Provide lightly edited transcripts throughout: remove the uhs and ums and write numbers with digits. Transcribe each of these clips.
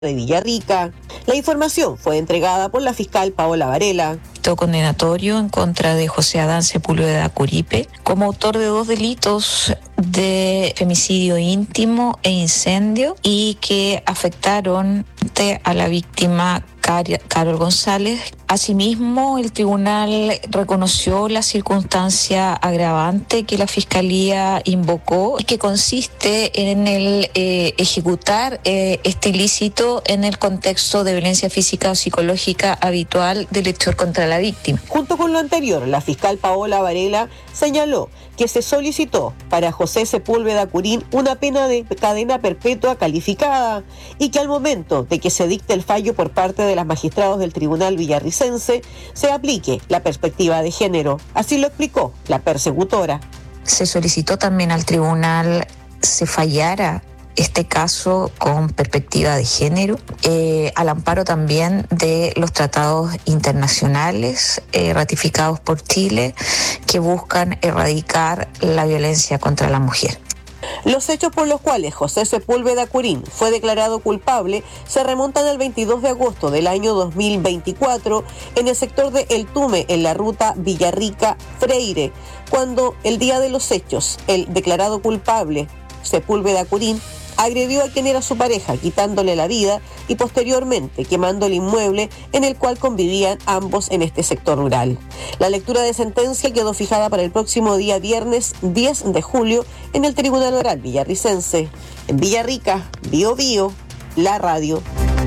de Villarrica. La información fue entregada por la fiscal Paola Varela. Condenatorio en contra de José Adán Sepúlveda Curipe como autor de 2 delitos de femicidio íntimo e incendio y que afectaron a la víctima Carol González. Asimismo, el tribunal reconoció la circunstancia agravante que la Fiscalía invocó y que consiste en el ejecutar este ilícito en el contexto de violencia física o psicológica habitual del hecho contra la víctima. Junto con lo anterior, la fiscal Paola Varela señaló que se solicitó para José Sepúlveda Curín una pena de cadena perpetua calificada y que al momento de que se dicte el fallo por parte de los magistrados del Tribunal Villarricense se aplique la perspectiva de género. Así lo explicó la persecutora. Se solicitó también al tribunal se fallara este caso con perspectiva de género, al amparo también de los tratados internacionales ratificados por Chile que buscan erradicar la violencia contra la mujer. Los hechos por los cuales José Sepúlveda Curín fue declarado culpable se remontan al 22 de agosto del año 2024 en el sector de El Tume, en la ruta Villarrica-Freire, cuando el día de los hechos, el declarado culpable, Sepúlveda Curín, agredió a quien era su pareja, quitándole la vida y posteriormente quemando el inmueble en el cual convivían ambos en este sector rural. La lectura de sentencia quedó fijada para el próximo día viernes 10 de julio en el Tribunal Oral Villarricense. En Villarrica, Bío Bío, la radio.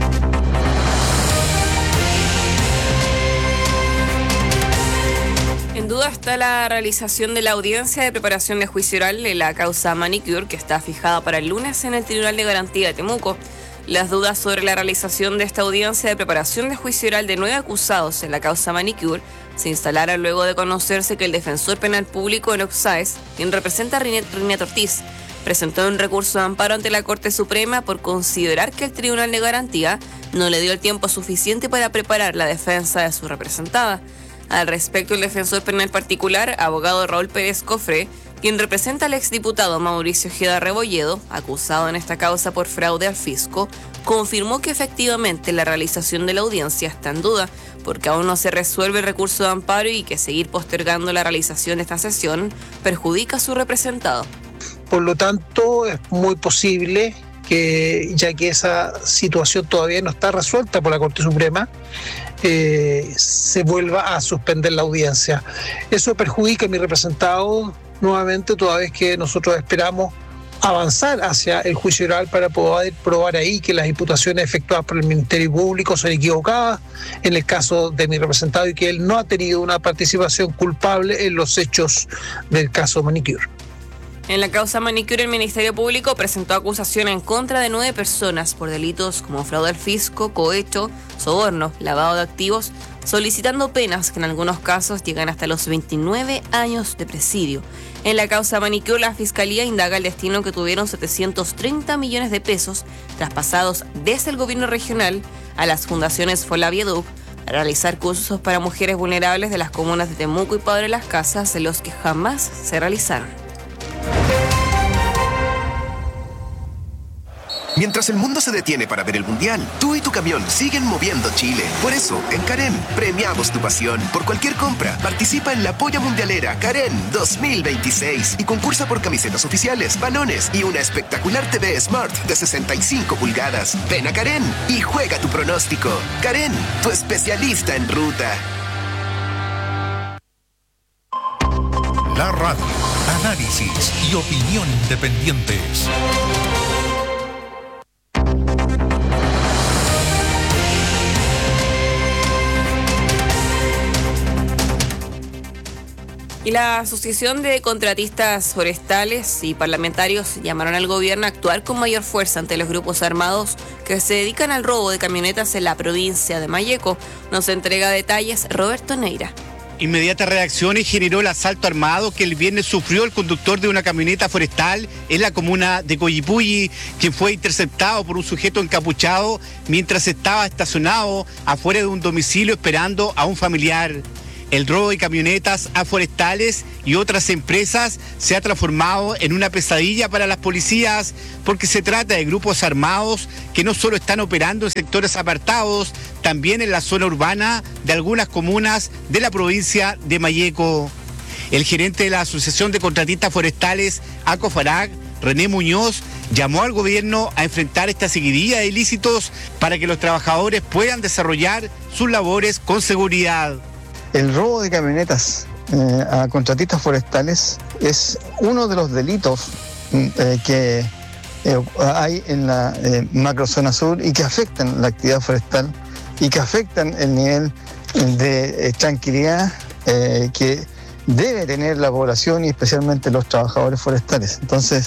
En duda está la realización de la audiencia de preparación de juicio oral de la causa Manicure, que está fijada para el lunes en el Tribunal de Garantía de Temuco. Las dudas sobre la realización de esta audiencia de preparación de juicio oral de 9 acusados en la causa Manicure se instalaron luego de conocerse que el defensor penal público Enoc Sáez, quien representa a Renato Ortiz, presentó un recurso de amparo ante la Corte Suprema por considerar que el Tribunal de Garantía no le dio el tiempo suficiente para preparar la defensa de su representada. Al respecto, el defensor penal particular, abogado Raúl Pérez Cofré, quien representa al exdiputado Mauricio Ojeda Rebolledo, acusado en esta causa por fraude al fisco, confirmó que efectivamente la realización de la audiencia está en duda, porque aún no se resuelve el recurso de amparo y que seguir postergando la realización de esta sesión perjudica a su representado. Por lo tanto, es muy posible que, ya que esa situación todavía no está resuelta por la Corte Suprema, se vuelva a suspender la audiencia. Eso perjudica a mi representado nuevamente, toda vez que nosotros esperamos avanzar hacia el juicio oral para poder probar ahí que las imputaciones efectuadas por el Ministerio Público son equivocadas en el caso de mi representado y que él no ha tenido una participación culpable en los hechos del caso Manicure. En la causa Manicure, el Ministerio Público presentó acusación en contra de 9 personas por delitos como fraude al fisco, cohecho, soborno, lavado de activos, solicitando penas que en algunos casos llegan hasta los 29 años de presidio. En la causa Manicure, la Fiscalía indaga el destino que tuvieron 730 millones de pesos traspasados desde el gobierno regional a las fundaciones Folaviaduc para realizar cursos para mujeres vulnerables de las comunas de Temuco y Padre Las Casas, de los que jamás se realizaron. Mientras el mundo se detiene para ver el Mundial, tú y tu camión siguen moviendo Chile. Por eso, en Karen, premiamos tu pasión. Por cualquier compra, participa en la Polla Mundialera Karen 2026 y concursa por camisetas oficiales, balones y una espectacular TV Smart de 65 pulgadas. Ven a Karen y juega tu pronóstico. Karen, tu especialista en ruta. La radio, análisis y opinión independientes. Y la Asociación de Contratistas Forestales y Parlamentarios llamaron al gobierno a actuar con mayor fuerza ante los grupos armados que se dedican al robo de camionetas en la provincia de Malleco. Nos entrega detalles Roberto Neira. Inmediata reacción y generó el asalto armado que el viernes sufrió el conductor de una camioneta forestal en la comuna de Coyipulli, quien fue interceptado por un sujeto encapuchado mientras estaba estacionado afuera de un domicilio esperando a un familiar. El robo de camionetas a forestales y otras empresas se ha transformado en una pesadilla para las policías porque se trata de grupos armados que no solo están operando en sectores apartados, también en la zona urbana de algunas comunas de la provincia de Malleco. El gerente de la Asociación de Contratistas Forestales, ACOFARAC, René Muñoz, llamó al gobierno a enfrentar esta seguidilla de ilícitos para que los trabajadores puedan desarrollar sus labores con seguridad. El robo de camionetas a contratistas forestales es uno de los delitos que hay en la macrozona sur y que afectan la actividad forestal y que afectan el nivel de tranquilidad que debe tener la población y especialmente los trabajadores forestales. Entonces,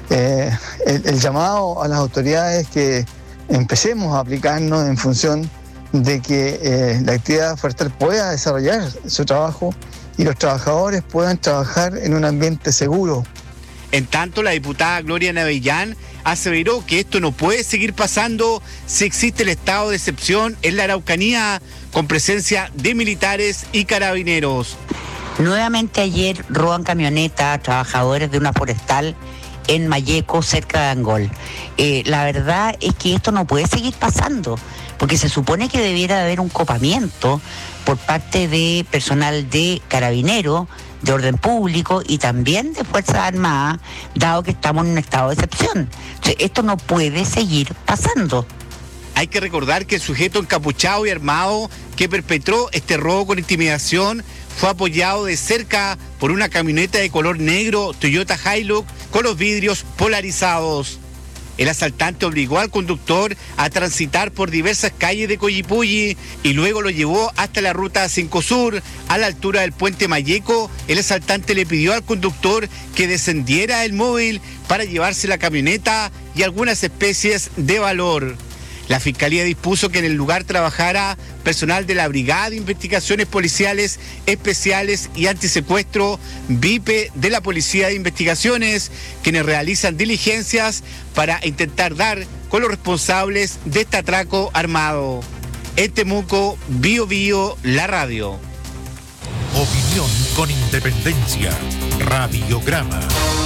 el llamado a las autoridades es que empecemos a aplicarnos en función de que la actividad forestal pueda desarrollar su trabajo y los trabajadores puedan trabajar en un ambiente seguro. En tanto, la diputada Gloria Navellán aseveró que esto no puede seguir pasando si existe el estado de excepción en la Araucanía con presencia de militares y carabineros. Nuevamente ayer roban camioneta a trabajadores de una forestal en Malleco, cerca de Angol. La verdad es que esto no puede seguir pasando, porque se supone que debiera haber un copamiento por parte de personal de carabineros, de orden público y también de Fuerzas Armadas, dado que estamos en un estado de excepción. Entonces, esto no puede seguir pasando. Hay que recordar que el sujeto encapuchado y armado que perpetró este robo con intimidación fue apoyado de cerca por una camioneta de color negro Toyota Hilux con los vidrios polarizados. El asaltante obligó al conductor a transitar por diversas calles de Coyipulli y luego lo llevó hasta la ruta 5 Sur. A la altura del puente Malleco, el asaltante le pidió al conductor que descendiera del móvil para llevarse la camioneta y algunas especies de valor. La Fiscalía dispuso que en el lugar trabajara personal de la Brigada de Investigaciones Policiales Especiales y Antisecuestro, BIPE, de la Policía de Investigaciones, quienes realizan diligencias para intentar dar con los responsables de este atraco armado. En Temuco, Bio Bio, la radio. Opinión con independencia. Radiograma.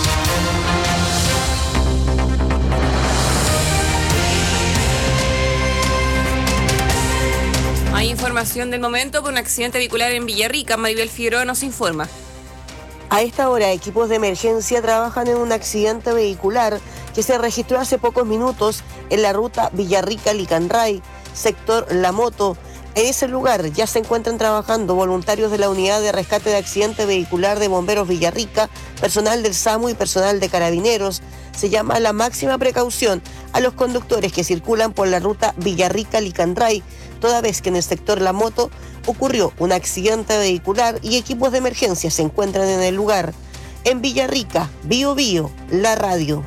Hay información del momento por un accidente vehicular en Villarrica. Maribel Figueroa nos informa. A esta hora, equipos de emergencia trabajan en un accidente vehicular que se registró hace pocos minutos en la ruta Villarrica-Licanray, sector La Moto. En ese lugar ya se encuentran trabajando voluntarios de la Unidad de Rescate de Accidente Vehicular de Bomberos Villarrica, personal del SAMU y personal de Carabineros. Se llama a la máxima precaución a los conductores que circulan por la ruta Villarrica-Licanray, toda vez que en el sector La Moto ocurrió un accidente vehicular y equipos de emergencia se encuentran en el lugar. En Villarrica, Bio Bio, la radio.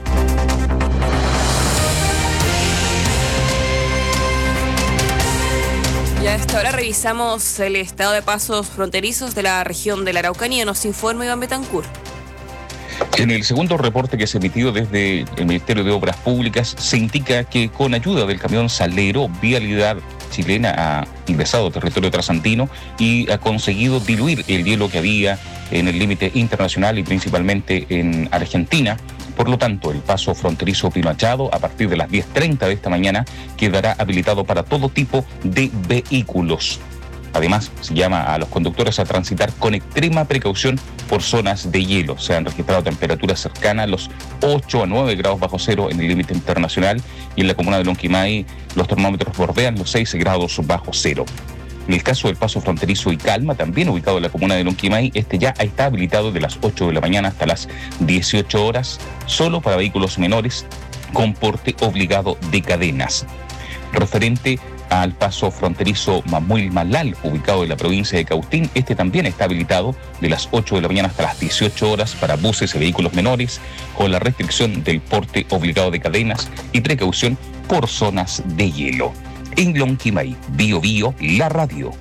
Y a esta hora revisamos el estado de pasos fronterizos de la región de la Araucanía. Nos informa Iván Betancourt. En el segundo reporte que se emitió desde el Ministerio de Obras Públicas se indica que con ayuda del camión Salero, Vialidad Chilena ha ingresado a territorio trasandino y ha conseguido diluir el hielo que había en el límite internacional y principalmente en Argentina. Por lo tanto, el paso fronterizo Pino Achado, a partir de las 10:30 de esta mañana, quedará habilitado para todo tipo de vehículos. Además, se llama a los conductores a transitar con extrema precaución por zonas de hielo. Se han registrado temperaturas cercanas a los 8 a 9 grados bajo cero en el límite internacional y en la comuna de Lonquimay los termómetros bordean los 6 grados bajo cero. En el caso del paso fronterizo y Calma, también ubicado en la comuna de Lonquimay, este ya está habilitado de las 8 de la mañana hasta las 18 horas, solo para vehículos menores con porte obligado de cadenas. Referente al paso fronterizo Mamuil-Malal, ubicado en la provincia de Cautín, este también está habilitado de las 8 de la mañana hasta las 18 horas para buses y vehículos menores, con la restricción del porte obligado de cadenas y precaución por zonas de hielo. En Lonquimay, Bio Bio, la radio.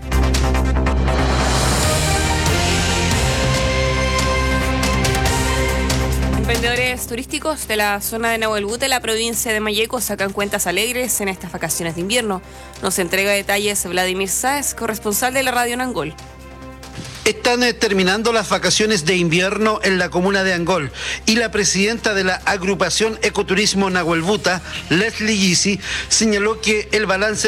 Emprendedores turísticos de la zona de Nahuelbuta, la provincia de Malleco, sacan cuentas alegres en estas vacaciones de invierno. Nos entrega detalles Vladimir Sáez, corresponsal de la radio en Angol. Están terminando las vacaciones de invierno en la comuna de Angol y la presidenta de la agrupación Ecoturismo Nahuelbuta, Leslie Gysi, señaló que el balance